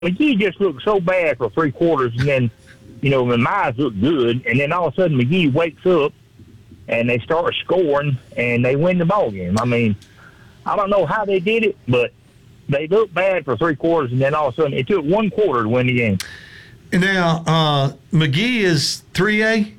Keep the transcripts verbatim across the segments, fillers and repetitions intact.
McGee just looked so bad for three quarters, and then, you know, the Mize looked good, and then all of a sudden McGee wakes up, and they start scoring, and they win the ball game. I mean, I don't know how they did it, but they looked bad for three quarters, and then all of a sudden it took one quarter to win the game. Now, uh, McGee is three A?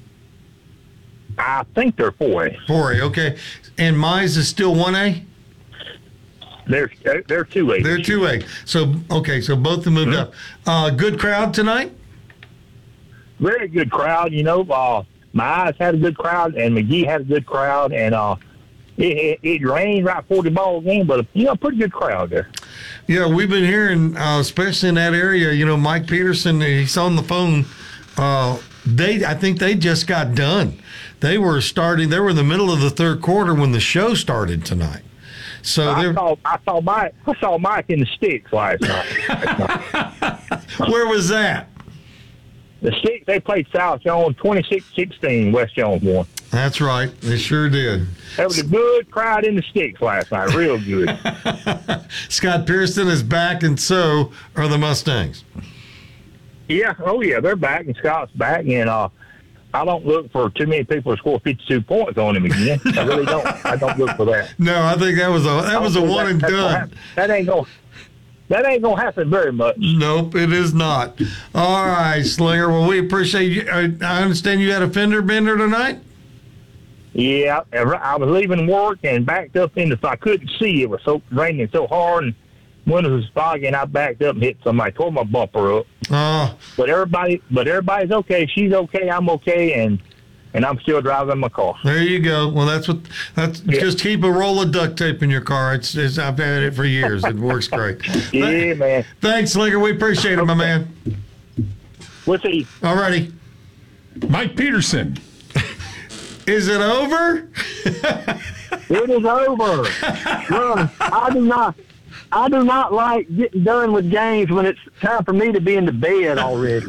I think they're four A. four A, okay. And Mize is still one A? They're, they're two A. They're two A. So, okay, so both of them moved mm-hmm. up. Uh, good crowd tonight? Very good crowd, you know. Uh, Mize had a good crowd, and McGee had a good crowd, and uh, it, it, it rained right before the ball game, but, you know, a pretty good crowd there. Yeah, we've been hearing, uh, especially in that area, you know, Mike Peterson, he's on the phone. Uh, they, I think they just got done. They were starting, they were in the middle of the third quarter when the show started tonight. So I saw, I saw Mike. I saw Mike in the sticks last night. Where was that? The sticks. They played South Jones, twenty-six sixteen. West Jones won. That's right. They sure did. That was a good crowd in the sticks last night. Real good. Scott Pearson is back, and so are the Mustangs. Yeah. Oh yeah, they're back, and Scott's back, and uh, I don't look for too many people to score fifty-two points on him again. I really don't. I don't look for that. No, I think that was a that was a one and done. That ain't gonna that ain't gonna happen very much. Nope, it is not. All right, Slinger. Well, we appreciate you. I understand you had a fender bender tonight. Yeah, I was leaving work and backed up into. I couldn't see. It was so raining so hard, and windows was foggy, and I backed up and hit somebody. Tore my bumper up. Oh. But everybody, but everybody's okay. She's okay. I'm okay, and and I'm still driving my car. There you go. Well, that's what. That's yeah. Just keep a roll of duct tape in your car. It's, it's I've had it for years. It works great. Yeah, man. Thanks, Slinger. We appreciate it, okay. my man. We'll see. All righty. Mike Peterson. Is it over? It is over. Well, I do not. I do not like getting done with games when it's time for me to be in the bed already.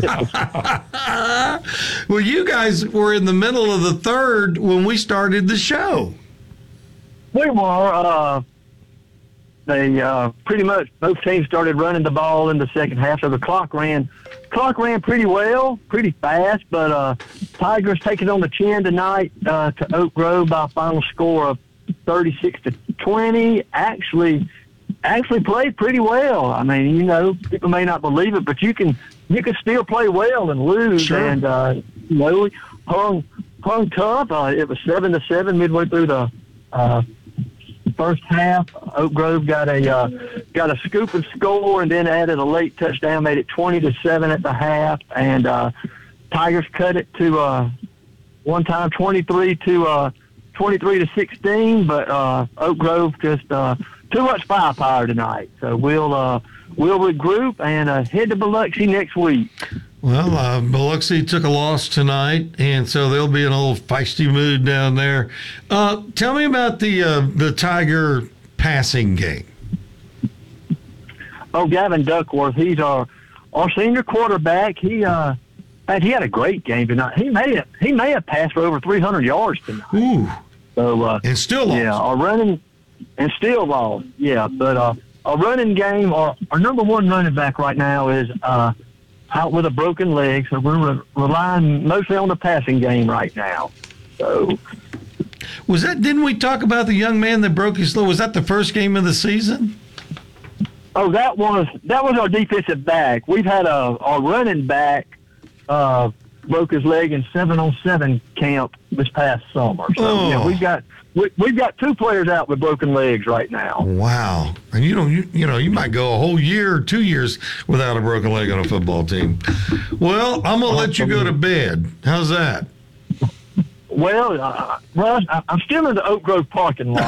Well, you guys were in the middle of the third when we started the show. We were. Uh, they uh, pretty much both teams started running the ball in the second half, so the clock ran. Clock ran pretty well, pretty fast, but uh, Tigers take it on the chin tonight uh, to Oak Grove by a final score of thirty-six to twenty. Actually. Actually played pretty well. I mean, you know, people may not believe it, but you can you can still play well and lose. Sure. And uh, you know, hung hung tough. Uh, it was seven to seven midway through the uh, first half. Oak Grove got a uh, got a scoop and score, and then added a late touchdown, made it twenty to seven at the half. And uh, Tigers cut it to uh, one time twenty-three to uh, twenty-three to sixteen. But uh, Oak Grove just. Uh, Too much firepower tonight, so we'll uh, we'll regroup and uh, head to Biloxi next week. Well, uh, Biloxi took a loss tonight, and so they'll be in a little feisty mood down there. Uh, tell me about the uh, the Tiger passing game. Oh, Gavin Duckworth, he's our our senior quarterback. He uh, he had a great game tonight. He may have, he may have passed for over three hundred yards tonight. Ooh, so uh, and still lost. Yeah, our running. And still lost, yeah. But uh, our running game, our, our number one running back right now is uh, out with a broken leg, so we're re- relying mostly on the passing game right now. So, was that? Didn't we talk about the young man that broke his leg? Was that the first game of the season? Oh, that was that was our defensive back. We've had a our running back uh, broke his leg in seven on seven camp this past summer. So oh. yeah, we've got. We, we've got two players out with broken legs right now. Wow. And you know, you, you know, you might go a whole year or two years without a broken leg on a football team. Well, I'm going to let you go to bed. How's that? Well, uh, well, I'm still in the Oak Grove parking lot.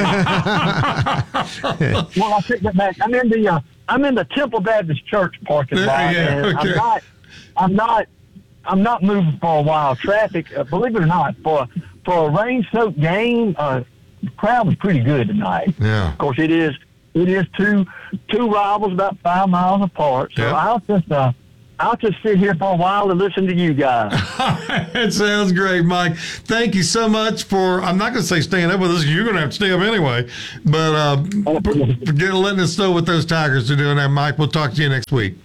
Well, I take that back. I'm in the uh, I'm in the Temple Baptist Church parking lot. Yeah, and okay. I'm not I'm not I'm not moving for a while. Traffic, uh, believe it or not, for for a rain-soaked game, uh, the crowd was pretty good tonight. Yeah. Of course, it is it is two two rivals about five miles apart. So yeah. I'll just uh, I'll just sit here for a while and listen to you guys. That sounds great, Mike. Thank you so much for, I'm not going to say staying up with us, you're going to have to stay up anyway, but uh, for getting, letting us know what those Tigers are doing there, Mike. We'll talk to you next week.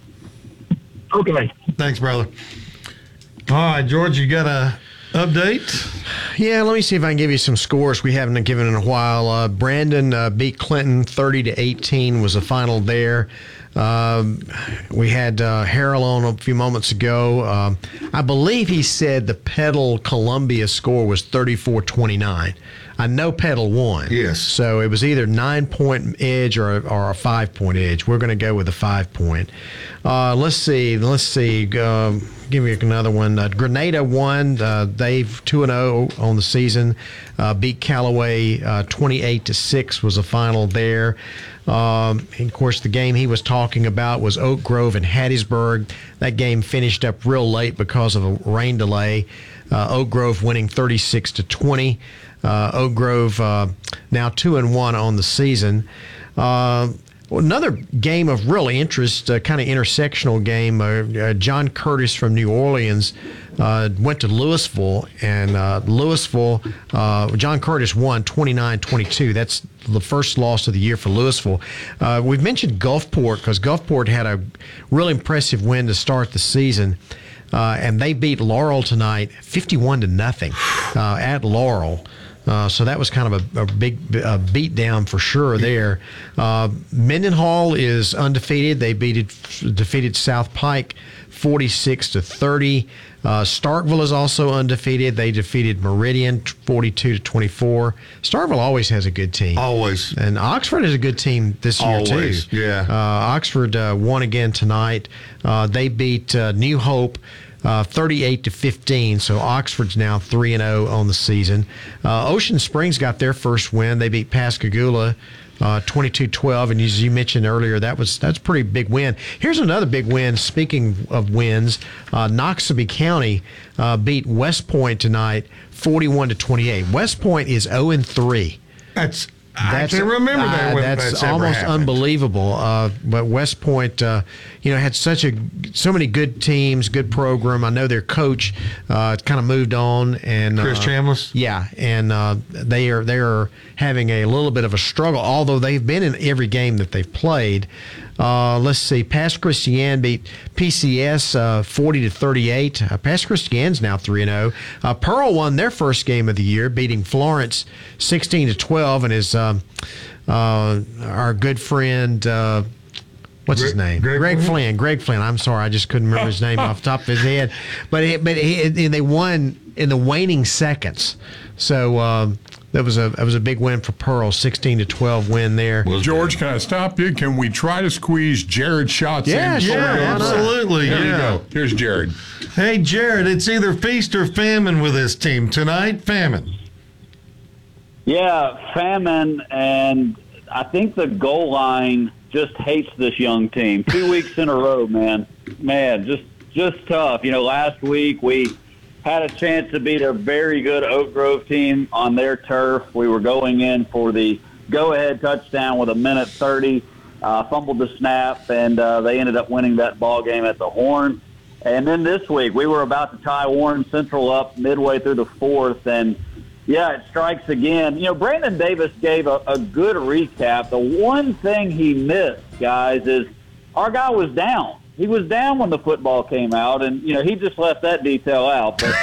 Okay. Thanks, brother. All right, George, you got a update? Yeah, let me see if I can give you some scores we haven't given in a while. Uh, Brandon uh, beat Clinton thirty to eighteen was the final there. Um, we had uh, Harrell on a few moments ago. Um, I believe he said the Petal Columbia score was thirty-four twenty-nine. I know Petal won. Yes. So it was either nine-point edge or, or a five-point edge. We're going to go with a five-point. Uh, let's see. Let's see. Uh, give me another one. Uh, Grenada won. Uh, they've two and oh on the season. Uh, beat Callaway uh, twenty-eight to six was the final there. Um, and of course, the game he was talking about was Oak Grove and Hattiesburg. That game finished up real late because of a rain delay. Uh, Oak Grove winning thirty-six to twenty. Uh, Oak Grove uh, now two and one on the season. Uh, Another game of real interest, uh, kind of intersectional game. Uh, uh, John Curtis from New Orleans uh, went to Louisville, and uh, Louisville, uh, John Curtis won twenty-nine twenty-two. That's the first loss of the year for Louisville. Uh, we've mentioned Gulfport because Gulfport had a real impressive win to start the season. Uh, and they beat Laurel tonight, fifty-one to nothing, uh, at Laurel. Uh, so that was kind of a, a big uh, beat down for sure there. Uh, Mendenhall is undefeated. They beat, defeated South Pike forty-six to thirty. Uh, Starkville is also undefeated. They defeated Meridian forty-two to twenty-four. Starkville always has a good team. Always. And Oxford is a good team this year, Always, too. yeah. Uh, Oxford uh, won again tonight. Uh, they beat uh, New Hope Uh, thirty-eight to fifteen, so Oxford's now three and oh on the season. Uh, Ocean Springs got their first win. They beat Pascagoula uh, twenty-two twelve, and as you mentioned earlier, that was that's a pretty big win. Here's another big win. Speaking of wins, uh, Noxubee County uh, beat West Point tonight forty-one to twenty-eight. West Point is oh and three. That's I That's, can't remember that. uh, when that's, that's ever almost happened. unbelievable. Uh, but West Point, uh, you know, had such a so many good teams, good program. I know their coach uh, kind of moved on, and Chris uh, Chambliss? Yeah, and uh, they are they are having a little bit of a struggle. Although they've been in every game that they've played. Uh, let's see. Pass Christian beat P C S uh, forty to thirty-eight. Uh, Pass Christian's now three and zero. Uh, Pearl won their first game of the year, beating Florence sixteen to twelve, and is um, uh, our good friend. Uh, What's his name? Greg, Greg Flynn? Flynn. Greg Flynn. I'm sorry, I just couldn't remember his name off the top of his head. But he, but he, and they won in the waning seconds. So um, that was a that was a big win for Pearl. sixteen to twelve win there. George, can I stop you? Can we try to squeeze Jared shots Yeah, in? sure. before we Yeah, go? absolutely. There yeah. you go. Here's Jared. Hey, Jared, it's either feast or famine with this team tonight. Famine. Yeah, famine, and I think the goal line just hates this young team. Two weeks in a row, man. Man, just just tough. You know, last week we had a chance to beat a very good Oak Grove team on their turf. We were going in for the go-ahead touchdown with a minute thirty, uh, fumbled the snap, and uh, they ended up winning that ball game at the Horn. And then this week we were about to tie Warren Central up midway through the fourth, and yeah, it strikes again. You know, Brandon Davis gave a, a good recap. The one thing he missed, guys, is our guy was down. He was down when the football came out, and, you know, he just left that detail out. But,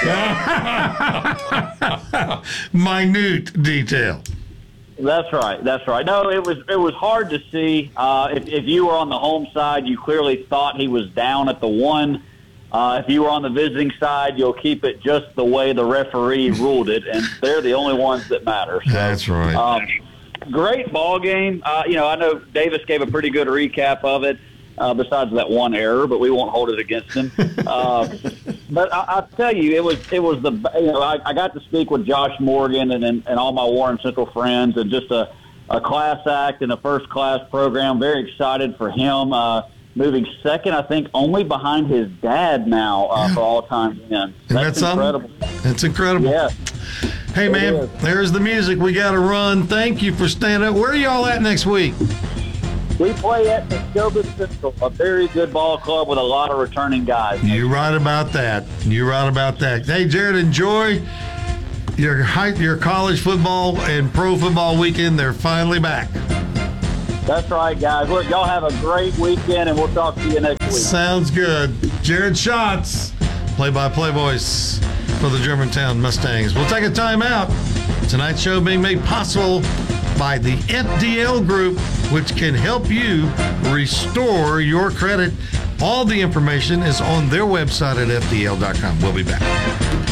uh, Minute detail. That's right. That's right. No, it was it was hard to see. Uh, if, if you were on the home side, you clearly thought he was down at the one. Uh, if you were on the visiting side, you'll keep it just the way the referee ruled it, and they're the only ones that matter. So, That's right. Um, great ball game. Uh, you know, I know Davis gave a pretty good recap of it, uh, besides that one error, but we won't hold it against him. Uh, but I, I'll tell you, it was it was the you know I, I got to speak with Josh Morgan and and, and all my Warren Central friends, and just a, a class act and a first class program. Very excited for him. Uh, moving second, I think, only behind his dad now uh, for all time wins. That's that incredible. That's incredible. Yeah. Hey, man, is. there's the music. We got to run. Thank you for standing up. Where are y'all at next week? We play at Nescoba Central, a very good ball club with a lot of returning guys. You're right about that. You're right about that. Hey, Jared, enjoy your high, your college football and pro football weekend. They're finally back. That's right, guys. Look, y'all have a great weekend, and we'll talk to you next week. Sounds good. Jared Schatz, play-by-play voice for the Germantown Mustangs. We'll take a timeout. Tonight's show being made possible by the F D L Group, which can help you restore your credit. All the information is on their website at F D L dot com. We'll be back.